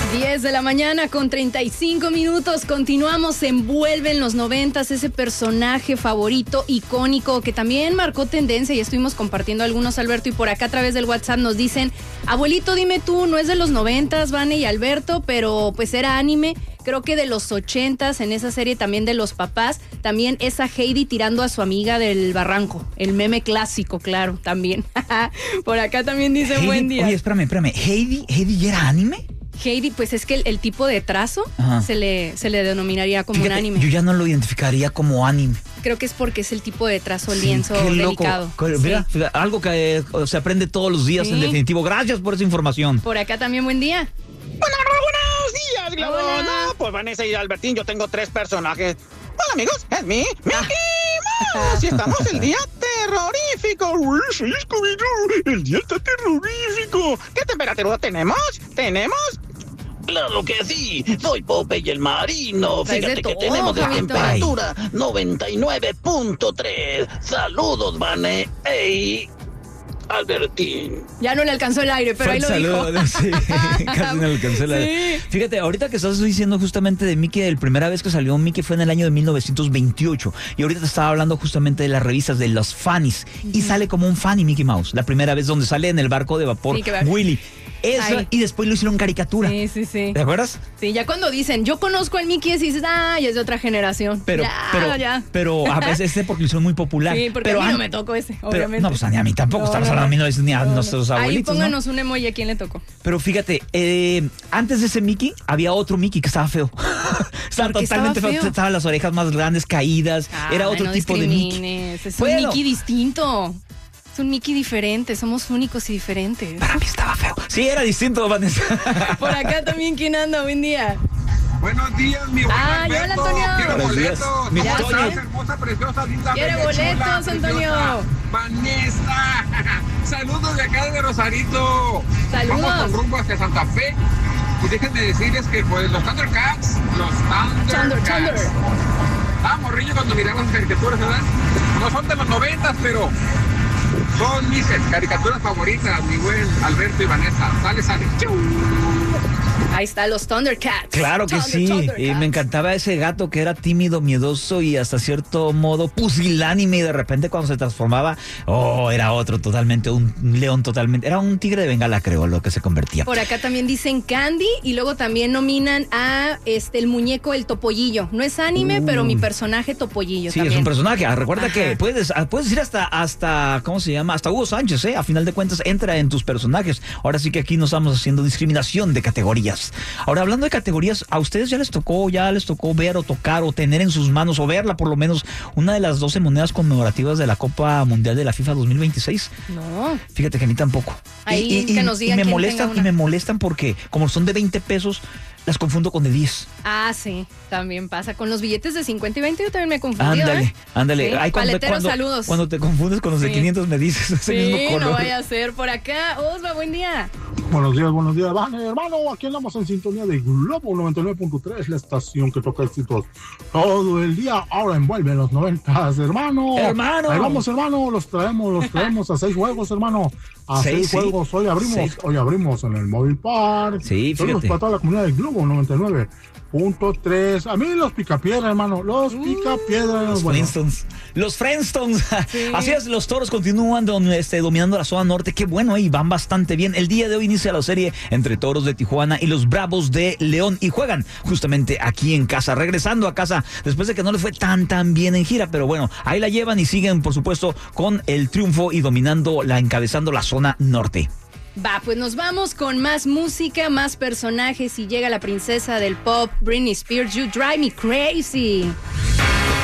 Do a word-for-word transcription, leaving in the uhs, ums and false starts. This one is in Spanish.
diez de la mañana con treinta y cinco minutos. Continuamos, se envuelve en los noventas ese personaje favorito, icónico, que también marcó tendencia y estuvimos compartiendo algunos, Alberto, y por acá a través del WhatsApp nos dicen, abuelito, dime tú, no es de los noventas, Vane y Alberto, pero pues era anime, creo que de los ochentas, en esa serie también de los papás, también esa Heidi tirando a su amiga del barranco, el meme clásico, claro, también. Por acá también dice, Heidi, buen día. Oye, espérame, espérame, ¿Heidi, Heidi ya era anime? Heidi, pues es que el, el tipo de trazo se le, se le denominaría como Fíjate, un anime. Yo ya no lo identificaría como anime. Creo que es porque es el tipo de trazo Sí, lienzo qué loco. delicado. Mira, Sí. fíjate, algo que eh, se aprende todos los días, Sí. en definitivo. Gracias por esa información. Por acá también, buen día. Hola, buenos días, Globo. Hola. No, pues Vanessa y Albertín, yo tengo tres personajes. Hola, amigos, es mi Mickey Mouse. Y estamos el día terrorífico. Uy, sí, Scooby-Doo, el día está terrorífico. ¿Qué temperatura tenemos? ¿Tenemos? Claro que sí, soy Popeye el Marino. Traes de Fíjate que todo, tenemos de Jovito. temperatura noventa y nueve punto tres. Saludos, Vane. Ey, Albertín. Ya no le alcanzó el aire, pero ahí lo Saludos, dijo. sí, casi no alcancé el aire. Sí. Fíjate, ahorita que estás diciendo justamente de Mickey, la primera vez que salió Mickey fue en el año de mil novecientos veintiocho. Y ahorita te estaba hablando justamente de las revistas de los Fannies. Y sale como un Fanny Mickey Mouse. La primera vez donde sale en el barco de vapor Sí, que va- Willy. Eso, Ay. y después lo hicieron caricatura. Sí, sí, sí. ¿Te acuerdas? Sí, ya cuando dicen, yo conozco al Mickey, y dices, ah, ya es de otra generación. Pero, ya, pero, ya. pero a veces ese porque lo hicieron muy popular. Sí, porque pero a mí no an- me tocó ese, pero- obviamente. no, pues ni a mí tampoco. No, Estamos no, hablando de no. mil novecientos ni a No, no. nuestros abuelitos. Ahí ¿no? pónganos un emoji a quién le tocó. Pero fíjate, eh, antes de ese Mickey había otro Mickey que estaba feo. estaba ¿Por qué totalmente estaba feo. feo? Estaban las orejas más grandes, caídas. Ah, Era otro no tipo de Mickey. discrimines, Es Bueno. un Mickey distinto. Es un Mickey diferente. Somos únicos y diferentes. Para mí estaba feo. Sí, era distinto, Vanessa. Por acá también, ¿quién anda? Buen día. Buenos días, mi buen Ay, hola, Alberto. Antonio. Quiero Buenos días, boletos. mi ¿Cómo Antonio. estás, hermosa, preciosa, linda, Quiere bella, boletos, chula, Antonio. preciosa? Vanessa. Saludos de acá de Rosarito. Saludos. Vamos con rumbo hacia Santa Fe. Y déjenme decirles que pues los Thundercats, los Thunder, Thundercats. Thunder. Ah, morrillo cuando miramos las caricaturas, ¿verdad? No son de los noventas, pero son mis caricaturas favoritas, mi buen Alberto y Vanessa. Sale, sale. ¡Chiu! Ahí está, los Thundercats. Claro que Thunder, sí. Thundercats. Y me encantaba ese gato que era tímido, miedoso y hasta cierto modo pusilánime. Y de repente cuando se transformaba, oh, era otro totalmente, un león totalmente. Era un tigre de Bengala, creo, lo que se convertía. Por acá también dicen Candy y luego también nominan a este el muñeco el Topollillo. No es anime, pero mi personaje Topollillo Sí, también. es un personaje. Ah, Recuerda Ajá. que puedes, ah, puedes ir hasta, hasta, ¿cómo se llama? Hasta Hugo Sánchez, ¿eh? A final de cuentas, entra en tus personajes. Ahora sí que aquí no estamos haciendo discriminación de categorías. Ahora, hablando de categorías, ¿a ustedes ya les tocó, ya les tocó ver o tocar o tener en sus manos o verla por lo menos una de las doce monedas conmemorativas de la Copa Mundial de la FIFA dos mil veintiséis? No. Fíjate que a mí tampoco. Ahí que nos digan y me quién molestan, tenga y una. me molestan porque como son de veinte pesos, las confundo con de diez. Ah, sí, también pasa. Con los billetes de cincuenta y veinte yo también me confundí. Ándale, ¿eh? ándale. Sí. Ay, cuando, Paleteros, cuando- saludos. cuando te confundes con los de Sí. quinientos me dices ese mismo Sí, color. no vaya a ser por acá. Osva, buen día. Buenos días, buenos días, Vane, hermano. Aquí andamos en sintonía de Globo noventa y nueve punto tres, la estación que toca éxitos todo el día. Ahora envuelve los noventas, hermano. Hermano. Ahí vamos, hermano. Los traemos, los traemos a seis juegos, hermano. A Seis, seis, sí. juegos. Hoy abrimos, Seis. hoy abrimos en el Móvil Park. Sí, Saludos fíjate. para toda la comunidad de Globo noventa y nueve punto tres. A mí los picapiedra, hermano. Los picapiedra. Los bueno. Flintstones. Los Flintstones. Así es, los toros continúan don- este, dominando la zona norte. Qué bueno, y van bastante bien. El día de hoy inicia la serie entre Toros de Tijuana y los Bravos de León. Y juegan justamente aquí en casa, regresando a casa después de que no les fue tan, tan bien en gira. Pero bueno, ahí la llevan y siguen, por supuesto, con el triunfo y dominando, la encabezando la zona norte. Va, pues nos vamos con más música, más personajes y llega la princesa del pop, Britney Spears, You Drive Me Crazy.